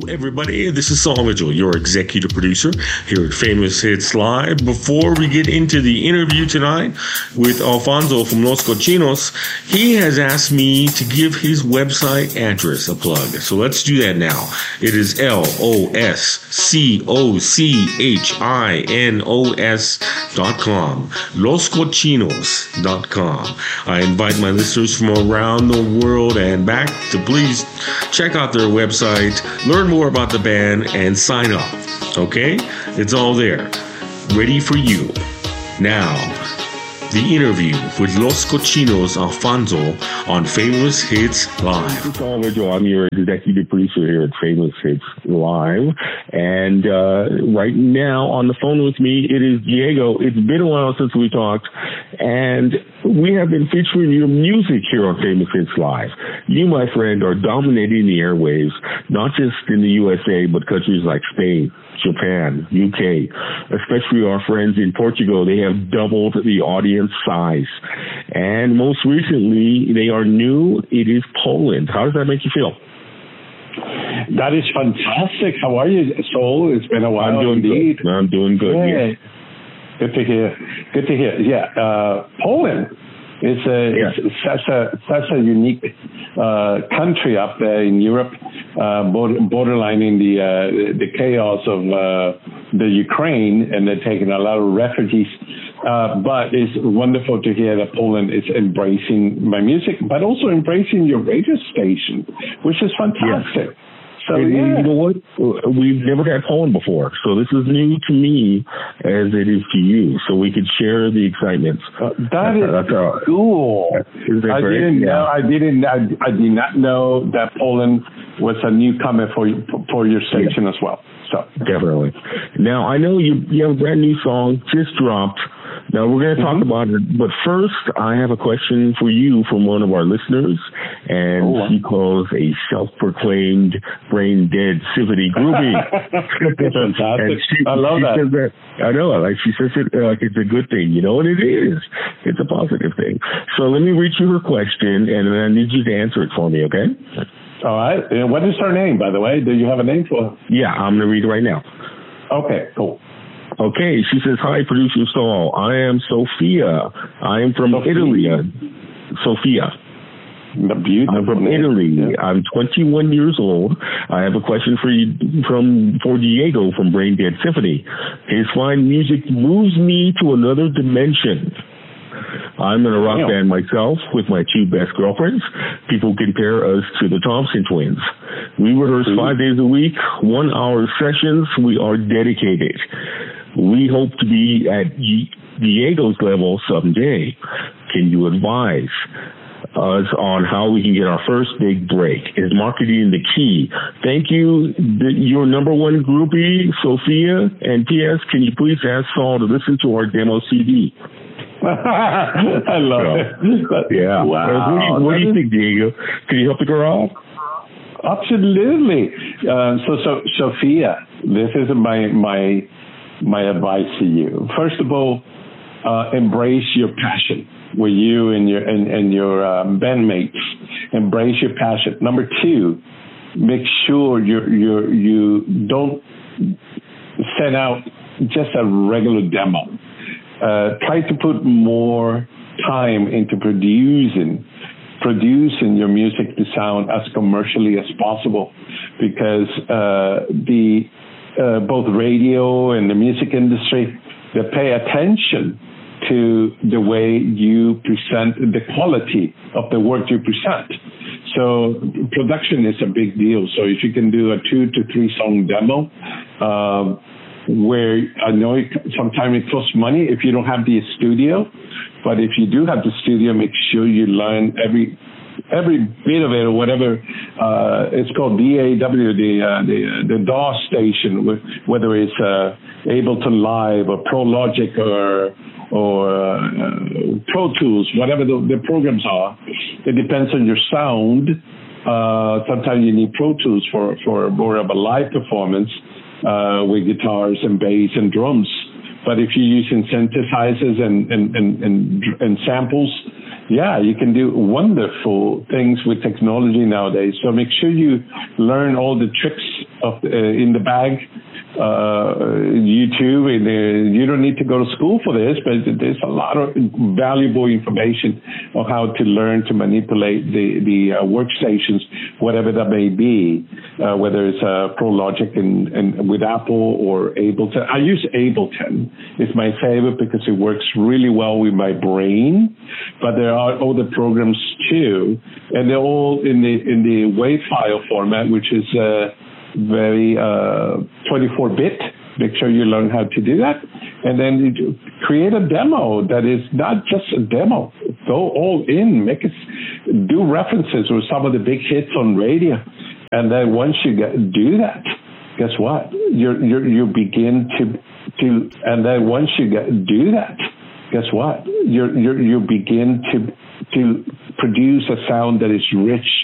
everybody. This is Saul Mitchell, your executive producer here at Famous Hits Live. Before we get into the interview tonight with Alfonso from Los Cochinos, he has asked me to give his website address a plug. So let's do that now. It is LOSCOCHINOS.com. LosCochinos.com. I invite my listeners from around the world and back to please check out their website, learn more about the band, and sign up. Okay? It's all there. Ready for you. Now, the interview with Los Cochinos Alfonso on Famous Hits Live. This is Saul Mitchell. I'm your executive producer here at Famous Hits Live. And right now on the phone with me, it is Diego. It's been a while since we talked, and we have been featuring your music here on Famous Hits Live. You, my friend, are dominating the airwaves, not just in the USA, but countries like Spain, Japan, UK, especially our friends in Portugal. They have doubled the audience size. And most recently, they are new. It is Poland. How does that make you feel? That is fantastic. How are you, Saul? It's been a while. I'm doing indeed. Good. I'm doing good. Yeah. Good to hear. Good to hear. Yeah. Poland is such a unique country up there in Europe, borderlining the chaos of the Ukraine, and they're taking a lot of refugees. But it's wonderful to hear that Poland is embracing my music, but also embracing your radio station, which is fantastic. Yeah. So, you know what? We've never had Poland before, so this is new to me as it is to you, so we could share the excitement. That's cool. I did not know that Poland was a newcomer for your station as well. So definitely. Now, I know you have a brand new song just dropped. Now, we're going to talk about it, but first, I have a question for you from one of our listeners, and she calls a self-proclaimed brain-dead symphony groupie. Fantastic. I love that. Says that. I know. She says it like it's a good thing, you know, and it is. It's a positive thing. So let me read you her question, and then I need you to answer it for me, okay? All right. What is her name, by the way? Do you have a name for her? Yeah, I'm going to read it right now. Okay, cool. Okay, she says, "Hi, producer Saul. I am Sophia. I am from Italy. Sophia. I'm from Italy. Yeah. I'm 21 years old. I have a question for you for Diego from Brain Dead Symphony. His fine music moves me to another dimension. I'm in a rock band myself with my two best girlfriends. People compare us to the Thompson twins. We rehearse 5 days a week, 1 hour sessions. We are dedicated. We hope to be at Diego's level someday. Can you advise us on how we can get our first big break? Is marketing the key? Thank you, your number one groupie, Sophia. And P.S., can you please ask Saul to listen to our demo CD? I love it. Yeah. Wow. What do you think, Diego? Can you help the girl out? Absolutely. So Sophia, this is my advice to you. First of all, embrace your passion with you and your bandmates. Embrace your passion. Number two, make sure you don't send out just a regular demo. Try to put more time into producing your music to sound as commercially as possible, because both radio and the music industry, they pay attention to the way you present, the quality of the work you present. So production is a big deal. So if you can do a 2 to 3 song demo, where I know sometimes it costs money if you don't have the studio, but if you do have the studio, make sure you learn every bit of it, or whatever. It's called DAW, the DAW station, whether it's Ableton Live or Pro Logic or Pro Tools, whatever the programs are. It depends on your sound. Sometimes you need Pro Tools for more of a live performance with guitars and bass and drums. But if you're using synthesizers and samples, yeah, you can do wonderful things with technology nowadays. So make sure you learn all the tricks in the bag. YouTube, and you don't need to go to school for this, but there's a lot of valuable information on how to learn to manipulate the workstations, whatever that may be, whether it's ProLogic and with Apple or Ableton. I use Ableton. It's my favorite because it works really well with my brain, but there are other programs too, and they're all in the WAV file format, which is very 24-bit. Make sure you learn how to do that. And then you create a demo that is not just a demo. Go all in. Do references with some of the big hits on radio. And then once you do that, guess what? You begin to and then once you do that, guess what? You begin to produce a sound that is rich